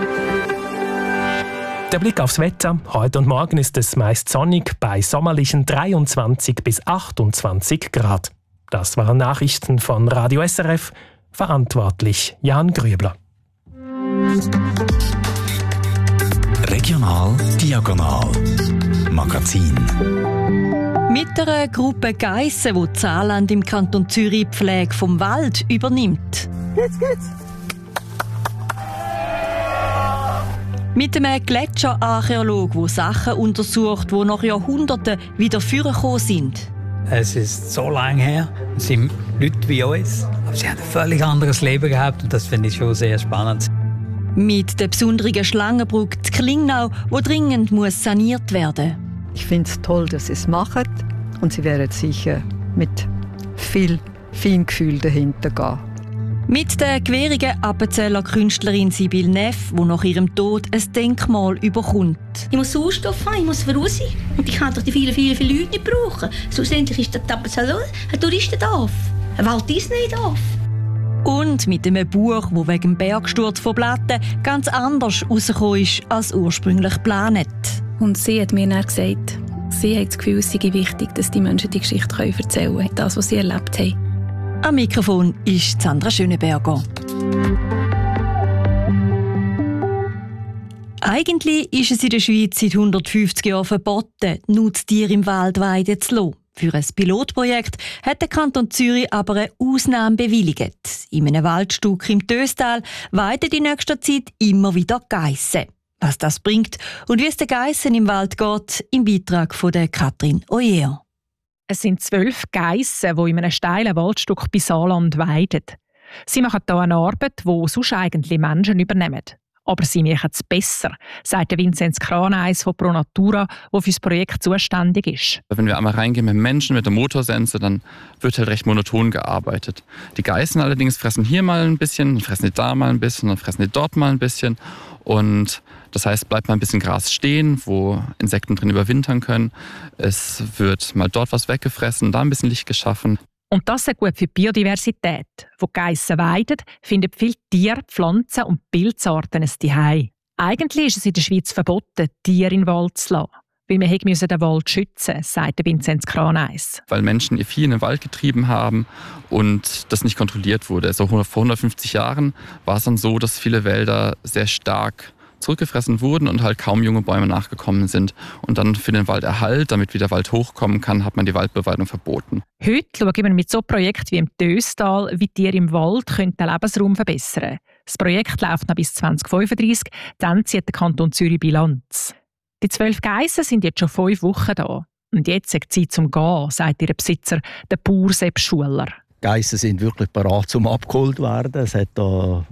Der Blick aufs Wetter. Heute und morgen ist es meist sonnig bei sommerlichen 23 bis 28 Grad. Das waren Nachrichten von Radio SRF. Verantwortlich Jan Grübler.
Regional Diagonal Magazin.
Mit einer Gruppe Geissen, die das Saarland im Kanton Zürich die Pflege vom Wald übernimmt. Geht's. Mit einem Gletscherarchäologen, der Sachen untersucht, die nach Jahrhunderten wieder vorgekommen sind.
Es ist so lange her, es sind Leute wie uns, aber sie haben ein völlig anderes Leben gehabt und das finde ich schon sehr spannend.
Mit der besonderen Schlangenbrücke zu Klingnau, die dringend saniert werden muss.
Ich finde es toll, dass sie es machen und sie werden sicher mit viel Feingefühl dahinter gehen.
Mit der gewährigen Appenzeller Künstlerin Sibylle Neff, die nach ihrem Tod ein Denkmal überkommt.
Ich muss Sauerstoff haben, ich muss voraus sein. Und ich kann doch die vielen Leute nicht brauchen. Schlussendlich ist das Appenzeller ein Touristendorf, ein Walt Disney-Dorf.
Und mit einem Buch, das wegen dem Bergsturz von Platten ganz anders rausgekommen ist als ursprünglich geplant.
Und sie hat mir dann gesagt, sie hat das Gefühl, es sei wichtig, dass die Menschen die Geschichte erzählen können, das, was sie erlebt haben.
Am Mikrofon ist Sandra Schöneberger. Eigentlich ist es in der Schweiz seit 150 Jahren verboten, Nutztiere im Wald weiden zu lassen. Für ein Pilotprojekt hat der Kanton Zürich aber eine Ausnahme bewilligt. In einem Waldstück im Töstal weiden in nächster Zeit immer wieder Geissen. Was das bringt und wie es den Geissen im Wald geht, im Beitrag von der Katrin Oyer.
Es sind 12 Geissen, die in einem steilen Waldstück bei Saarland weiden. Sie machen hier eine Arbeit, die sonst eigentlich Menschen übernehmen. Aber sie machen es besser, sagt Vinzenz Kraneis von Pro Natura, der für das Projekt zuständig ist.
Wenn wir einmal reingehen mit Menschen, mit der Motorsense, dann wird halt recht monoton gearbeitet. Die Geißen allerdings fressen hier mal ein bisschen, dann fressen die da mal ein bisschen, dann fressen die dort mal ein bisschen. Und das heißt, bleibt mal ein bisschen Gras stehen, wo Insekten drin überwintern können. Es wird mal dort was weggefressen, da ein bisschen Licht geschaffen.
Und das ist gut für die Biodiversität. Wo Geissen weiden, finden viele Tiere, Pflanzen und Pilzarten ein Zuhause. Eigentlich ist es in der Schweiz verboten, Tiere in den Wald zu lassen. Weil wir den Wald schützen, sagt Vinzenz Kraneis.
Weil Menschen ihr Vieh in den Wald getrieben haben und das nicht kontrolliert wurde. Also vor 150 Jahren war es dann so, dass viele Wälder sehr stark zurückgefressen wurden und halt kaum junge Bäume nachgekommen sind. Und dann für den Walderhalt, damit wieder Wald hochkommen kann, hat man die Waldbeweidung verboten.
Heute schauen wir mit so einem Projekt wie im Töstal, wie Tiere im Wald den Lebensraum verbessern können. Das Projekt läuft noch bis 2035, dann zieht der Kanton Zürich Bilanz. Die 12 Geissen sind jetzt schon 5 Wochen da. Und jetzt ist Zeit zum Gehen, sagt ihr Besitzer, der Bauer Sepp Schuler.
Geissen sind wirklich bereit zum abgeholt werden. Es hat da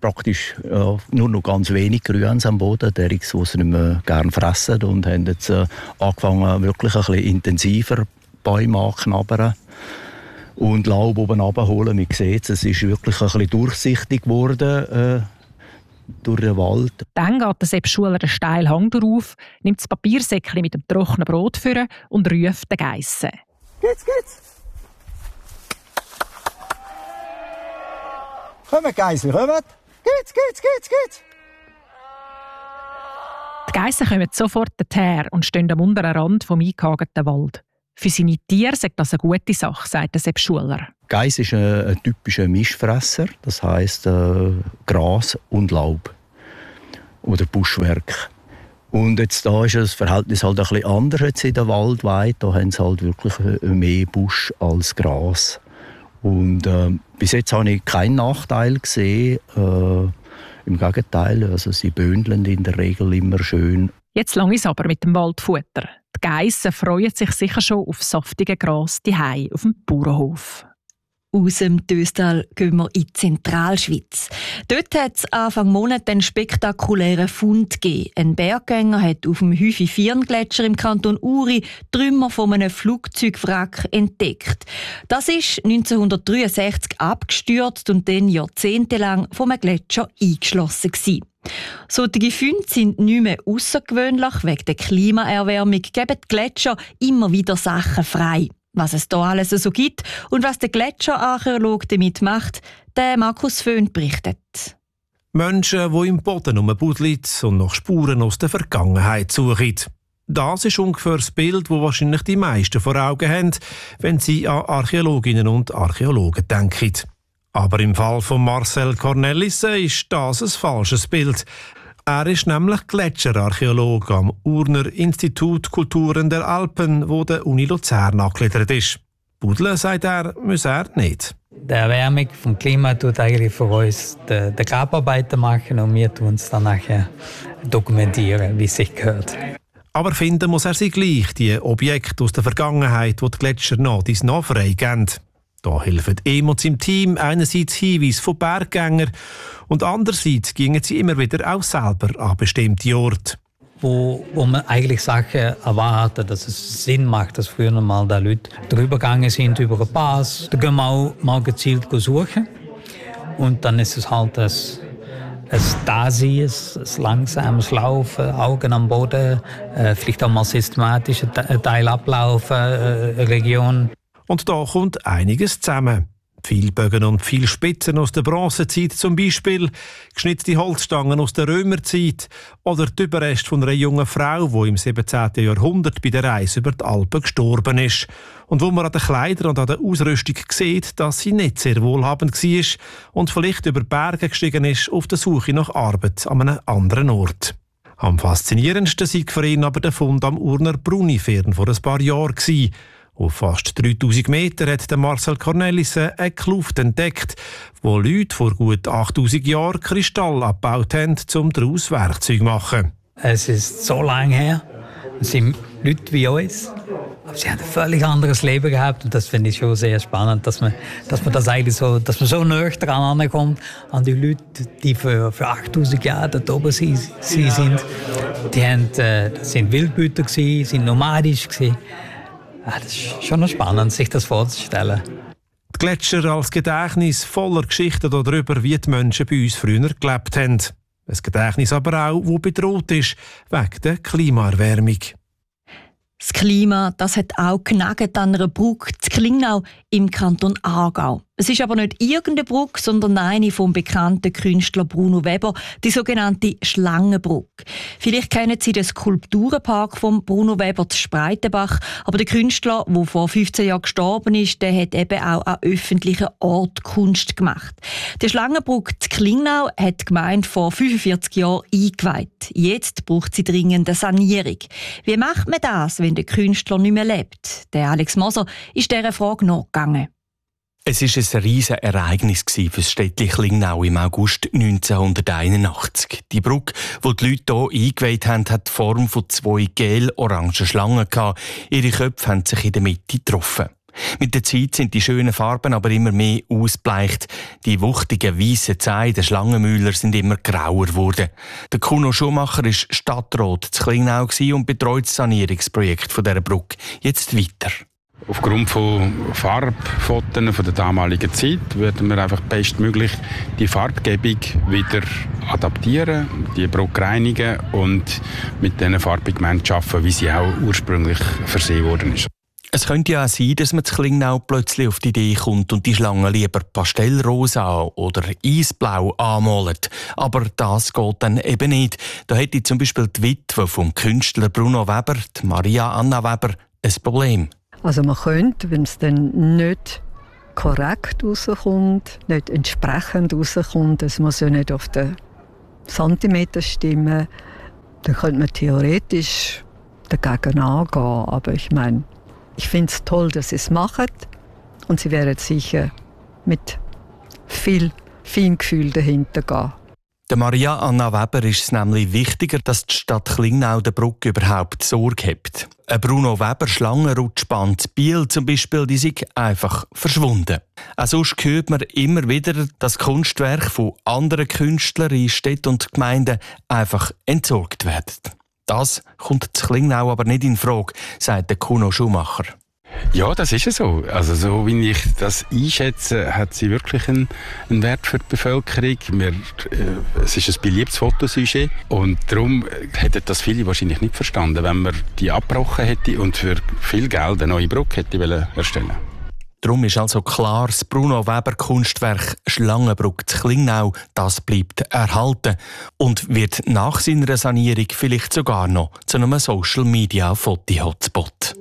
praktisch nur noch ganz wenig Grün am Boden, die sie nicht mehr gerne fressen, und haben jetzt angefangen, wirklich ein bisschen intensiver Bäume anknabbern und Laub oben runterholen. Man sieht, es ist wirklich ein bisschen durchsichtig geworden durch den Wald.
Dann geht der Sepp Schuler einen steilen Hang drauf, nimmt das Papiersäckchen mit dem trockenen Brot vor und ruft den Geissen.
Geht's! Kommt, Geissen, kommt! Geht's!
Die Geissen kommen sofort her und stehen am unteren Rand vom eingehageten Wald. Für seine Tiere sagt das eine gute Sache, sagt Sepp Schuler.
Geiss ist ein typischer Mischfresser, das heisst Gras und Laub oder Buschwerk. Und jetzt da ist das Verhältnis halt ein bisschen anders jetzt in der Waldweide. Da haben sie halt wirklich mehr Busch als Gras. Und bis jetzt habe ich keinen Nachteil gesehen. Im Gegenteil, also sie bündeln in der Regel immer schön.
Jetzt lang ist aber mit dem Waldfutter. Die Geissen freuen sich sicher schon auf saftige Gras daheim auf dem Bauernhof.
Aus dem Döstal gehen wir in die Zentralschweiz. Dort hat es Anfang Monat einen spektakulären Fund gegeben. Ein Berggänger hat auf dem Hüfi-Firn-Gletscher im Kanton Uri Trümmer von einem Flugzeugwrack entdeckt. Das ist 1963 abgestürzt und dann jahrzehntelang vom Gletscher eingeschlossen gewesen. Solche Funde sind nicht mehr außergewöhnlich. Wegen der Klimaerwärmung geben die Gletscher immer wieder Sachen frei. Was es da alles so gibt und was der Gletscherarchäologe damit macht, der Markus Föhn berichtet.
Menschen, die im Boden rumbuddeln und nach Spuren aus der Vergangenheit suchen. Das ist ungefähr das Bild, das wahrscheinlich die meisten vor Augen haben, wenn sie an Archäologinnen und Archäologen denken. Aber im Fall von Marcel Cornelissen ist das ein falsches Bild. Er ist nämlich Gletscherarchäologe am Urner Institut Kulturen der Alpen, wo der Uni Luzern angegliedert ist. Buddeln, sagt er, muss er nicht.
Die Erwärmung vom Klima tut eigentlich für uns die Grabarbeiten machen und wir tun es dann nachher dokumentieren, wie es sich gehört.
Aber finden muss er sie gleich, die Objekte aus der Vergangenheit, die die Gletscher nach freigeben. Da helfen Emos im Team einerseits Hinweise von Berggängern und andererseits gingen sie immer wieder auch selber an bestimmte Orte.
Wo man eigentlich Sachen erwartet, dass es Sinn macht, dass früher mal da Leute drüber gegangen sind über einen Pass. Da gehen wir auch mal gezielt suchen. Und dann ist es halt ein Dasein, ein langsames Laufen, Augen am Boden, vielleicht auch mal systematisch ein Teil ablaufen, eine Region.
Und da kommt einiges zusammen. Viel Bögen und viel Spitzen aus der Bronzezeit zum Beispiel, geschnitzte Holzstangen aus der Römerzeit oder die Überreste von einer jungen Frau, die im 17. Jahrhundert bei der Reise über die Alpen gestorben ist. Und wo man an den Kleidern und an der Ausrüstung sieht, dass sie nicht sehr wohlhabend war und vielleicht über Berge gestiegen ist auf der Suche nach Arbeit an einem anderen Ort. Am faszinierendsten sei für ihn aber der Fund am Urner Brunifirn vor ein paar Jahren gewesen. Auf fast 3000 Meter hat Marcel Cornelissen eine Kluft entdeckt, wo Leute vor gut 8000 Jahren Kristall abgebaut haben, um daraus Werkzeuge zu machen.
Es ist so lange her. Es sind Leute wie uns. Aber sie haben ein völlig anderes Leben gehabt. Und das finde ich schon sehr spannend, dass man das eigentlich so, dass man so nahe dran ankommt an die Leute, die für 8000 Jahre dort oben sind. Die sind Wildbüter gewesen, sind nomadisch gewesen. Das ist schon noch spannend, sich das vorzustellen.
Die Gletscher als Gedächtnis voller Geschichten darüber, wie die Menschen bei uns früher gelebt haben. Ein Gedächtnis aber auch, das bedroht ist, wegen der Klimaerwärmung.
Das Klima, das hat auch genagt an einer Brücke zu Klingnau im Kanton Aargau. Es ist aber nicht irgendeine Brücke, sondern eine vom bekannten Künstler Bruno Weber, die sogenannte Schlangenbrücke. Vielleicht kennen Sie den Skulpturenpark von Bruno Weber zu Spreitenbach, aber der Künstler, der vor 15 Jahren gestorben ist, der hat eben auch an öffentlichen Orten Kunst gemacht. Die Schlangenbrücke zu Klingnau hat die Gemeinde vor 45 Jahren eingeweiht. Jetzt braucht sie dringend eine Sanierung. Wie macht man das, wenn der Künstler nicht mehr lebt? Der Alex Moser ist dieser Frage nachgegangen.
Es war ein riesiges Ereignis für das Städtchen Klingnau im August 1981. Die Brücke, die die Leute hier eingeweiht haben, hat die Form von 2 gel-orangen Schlangen gehabt. Ihre Köpfe haben sich in der Mitte getroffen. Mit der Zeit sind die schönen Farben aber immer mehr ausgebleicht. Die wuchtigen weißen Zähne der Schlangenmühler sind immer grauer geworden. Der Kuno Schumacher war Stadtrat zu Klingnau und betreut das Sanierungsprojekt dieser Brücke jetzt weiter.
Aufgrund von Farbfotos von der damaligen Zeit würden wir einfach bestmöglich die Farbgebung wieder adaptieren, die Brücke reinigen und mit diesen Farbpigmenten arbeiten, wie sie auch ursprünglich versehen worden ist.
Es könnte ja auch sein, dass man zu Klingnau plötzlich auf die Idee kommt und die Schlange lieber pastellrosa oder eisblau anmalt. Aber das geht dann eben nicht. Da hätte zum Beispiel die Witwe vom Künstler Bruno Weber, die Maria Anna Weber, ein Problem.
Also man könnte, wenn es dann nicht korrekt rauskommt, nicht entsprechend rauskommt, es muss ja nicht auf den Zentimeter stimmen, dann könnte man theoretisch dagegen angehen. Aber ich meine, ich finde es toll, dass sie es machen und sie werden sicher mit viel Feingefühl dahinter gehen.
Der Maria Anna Weber ist es nämlich wichtiger, dass die Stadt Klingnau der Brücke überhaupt Sorge hat. Ein Bruno Weber Schlangenrutschband Biel zum Beispiel, die sind einfach verschwunden. Auch sonst hört man immer wieder, dass Kunstwerke von anderen Künstlern in Städten und Gemeinden einfach entsorgt werden. Das kommt zu Klingnau aber nicht in Frage, sagt der Kuno Schumacher.
Ja, das ist ja so. Also so wie ich das einschätze, hat sie wirklich einen Wert für die Bevölkerung. Es ist ein beliebtes Fotosujet und darum hätten das viele wahrscheinlich nicht verstanden, wenn man die abgebrochen hätte und für viel Geld eine neue Brücke hätte erstellen wollen.
Darum ist also klar, das Bruno Weber Kunstwerk Schlangenbrücke zu Klingnau, das bleibt erhalten und wird nach seiner Sanierung vielleicht sogar noch zu einem Social-Media-Foto-Hotspot.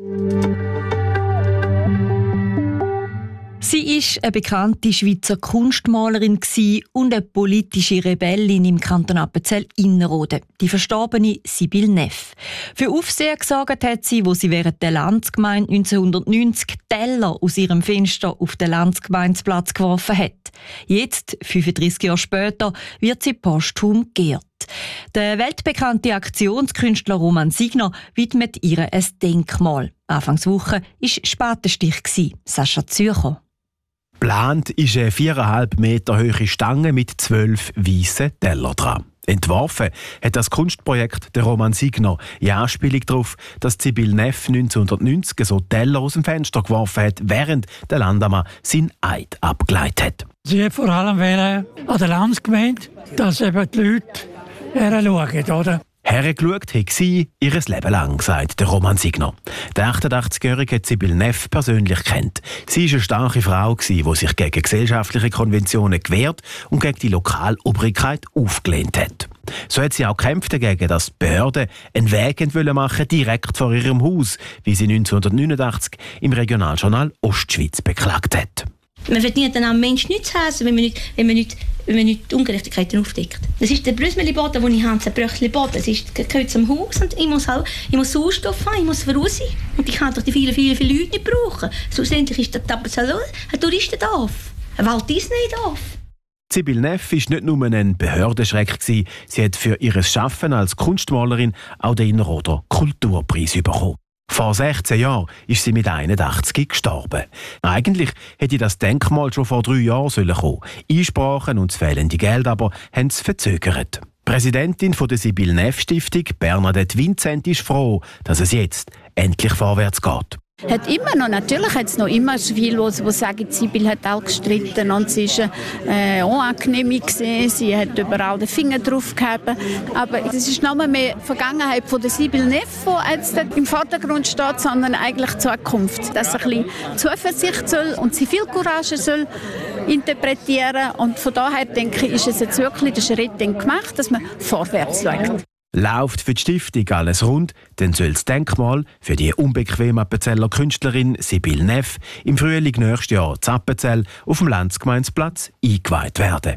Sie war eine bekannte Schweizer Kunstmalerin und eine politische Rebellin im Kanton Appenzell-Innerrhoden, die verstorbene Sibylle Neff. Für Aufsehen gesorgt hat sie, wo sie während der Landsgemeinde 1990 Teller aus ihrem Fenster auf den Landsgemeindeplatz geworfen hat. Jetzt, 35 Jahre später, wird sie posthum geehrt. Der weltbekannte Aktionskünstler Roman Signer widmet ihr ein Denkmal. Anfangswoche war Spatenstich. Sascha Zürcher.
Geplant ist eine 4,5 Meter hohe Stange mit 12 weißen Tellern dran. Entworfen hat das Kunstprojekt der Roman Signer in Anspielung darauf, dass Sibylle Neff 1990 so Teller aus dem Fenster geworfen hat, während der Landammann seinen Eid abgeleitet hat.
Sie hat vor allem an der Landsgemeinde, dass eben die Leute hinschauen, oder?
Hergeschaut hat sie ihr Leben lang, sagt der Roman Signer. Der 88-Jährige hat Sibylle Neff persönlich kennt. Sie war eine starke Frau, die sich gegen gesellschaftliche Konventionen gewehrt und gegen die Lokalobrigkeit aufgelehnt hat. So hat sie auch gekämpft dagegen, dass die Behörden einen Weg machen direkt vor ihrem Haus, wie sie 1989 im Regionaljournal Ostschweiz beklagt hat.
Man verdient dann am Menschen nichts heißen, wenn man nicht die Ungerechtigkeiten aufdeckt. Das ist der Brüsseli-Boden, den ich habe, der Bröchli-Boden. Das gehört zum Haus und ich muss Sauerstoff haben, ich muss voraus. Und ich kann doch die vielen Leute nicht brauchen. Schlussendlich ist der Appenzell ein Touristendorf, ein Walt Disney-Dorf.
Sibylle Neff war nicht nur ein Behördenschreck. Sie hat für ihr Schaffen als Kunstmalerin auch den Innerrhoder Kulturpreis bekommen. Vor 16 Jahren ist sie mit 81 gestorben. Eigentlich hätte das Denkmal schon vor 3 Jahren kommen sollen. Einsprachen und das fehlende Geld aber haben es verzögert. Die Präsidentin der Sibylle Neff Stiftung, Bernadette Vincent, ist froh, dass es jetzt endlich vorwärts geht.
Natürlich hat es noch immer viele, die sagen, Sibylle hat auch gestritten und sie war unangenehm gewesen, sie hat überall den Finger drauf gehabt. Aber es ist nicht mehr die Vergangenheit von der Sibylle Neff, die jetzt im Vordergrund steht, sondern eigentlich die Zukunft. Dass sie ein bisschen Zuversicht soll und sie viel Courage soll interpretieren. Und von daher denke ich, ist es jetzt wirklich der Schritt gemacht, dass man vorwärts schaut.
Läuft für die Stiftung alles rund, dann soll das Denkmal für die unbequeme Appenzeller Künstlerin Sibylle Neff im Frühling nächstes Jahr in Appenzell auf dem Landsgemeindeplatz eingeweiht werden.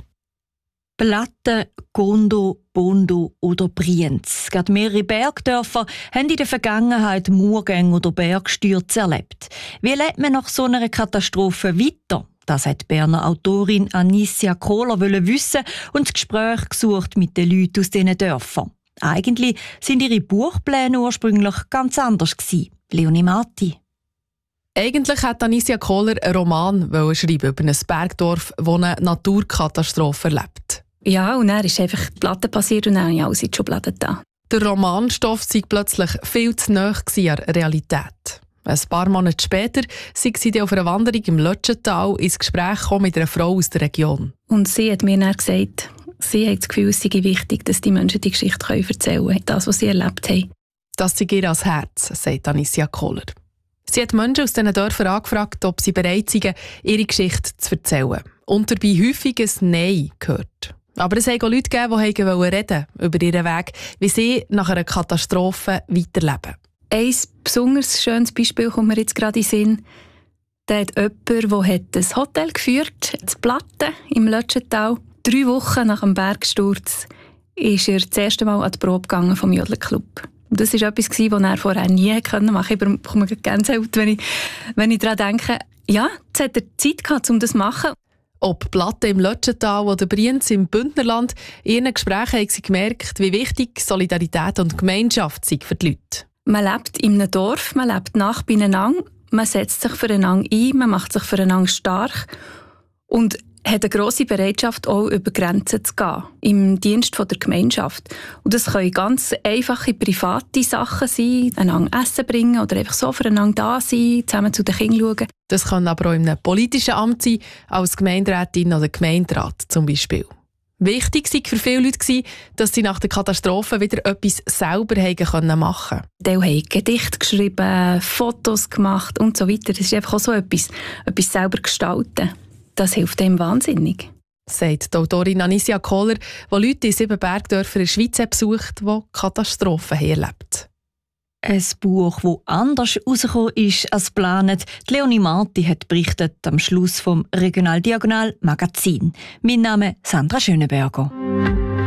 Platten, Gondo, Bondo oder Brienz. Gerade mehrere Bergdörfer haben in der Vergangenheit Murgänge oder Bergstürze erlebt. Wie lebt man nach so einer Katastrophe weiter? Das hat die Berner Autorin Anicia Kohler wissen und das Gespräch gesucht mit den Leuten aus diesen Dörfern. Eigentlich sind ihre Buchpläne ursprünglich ganz anders gewesen. Leonie Marti.
Eigentlich hat Anicia Kohler einen Roman schreiben über ein Bergdorf, das eine Naturkatastrophe erlebt.
Ja, und dann ist einfach die Platte passiert und dann habe ich alles in die Schublade da.
Der Romanstoff sei plötzlich viel zu nahe an der Realität. Ein paar Monate später sei sie auf einer Wanderung im Lötschental ins Gespräch gekommen mit einer Frau aus der Region.
Und sie hat mir dann gesagt, sie hat das Gefühl, es sei wichtig, dass die Menschen die Geschichte erzählen können, das, was sie erlebt haben.
Das sei ihr ans Herz, sagt Anicia Kohler. Sie hat Menschen aus diesen Dörfern angefragt, ob sie bereit seien, ihre Geschichte zu erzählen. Und dabei häufig ein Nein gehört. Aber es haben auch Leute gegeben, die reden über ihren Weg, wie sie nach einer Katastrophe weiterleben.
Ein besonders schönes Beispiel kommt mir jetzt gerade in den Sinn. Da hat jemand, der ein Hotel geführt, das Platte im Lötschental. 3 Wochen nach dem Bergsturz ist er das erste Mal an die Probe gegangen vom Jodelclub. Und das war etwas, was er vorher nie machen konnte. Ich bekomme Gänsehaut, wenn ich daran denke. Ja, jetzt hat er Zeit gehabt, um das zu machen.
Ob Platte im Lötschental oder Brienz im Bündnerland, in ihren Gesprächen haben sie gemerkt, wie wichtig Solidarität und Gemeinschaft sind für die Leute.
Man lebt in einem Dorf, man lebt nah beieinander, man setzt sich füreinander ein, man macht sich füreinander stark und hat eine grosse Bereitschaft, auch über Grenzen zu gehen, im Dienst der Gemeinschaft. Und das können ganz einfache private Sachen sein, einander Essen bringen oder einfach so füreinander da sein, zusammen zu den Kindern schauen.
Das kann aber auch in einem politischen Amt sein, als Gemeinderätin oder Gemeinderat zum Beispiel. Wichtig war für viele Leute, dass sie nach der Katastrophe wieder etwas selber machen konnten.
Die haben Gedichte geschrieben, Fotos gemacht und so weiter. Das ist einfach auch so etwas selber gestalten. Das hilft dem wahnsinnig.
Sagt die Autorin Anicia Kohler, die Leute in 7 Bergdörfern in der Schweiz besucht, die Katastrophen erlebt.
Ein Buch, das anders rausgekommen ist als geplant. Leonie Marti hat berichtet am Schluss vom Regional Diagonal Magazin. Mein Name ist Sandra Schöneberger.